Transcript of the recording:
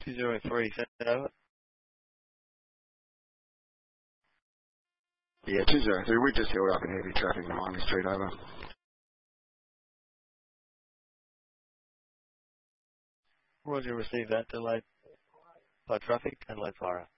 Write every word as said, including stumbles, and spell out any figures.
two zero three, send it over. Yeah, two zero three, we just held up in heavy traffic in Miami Street, over. Roger, receive that. Delayed by traffic and low fire.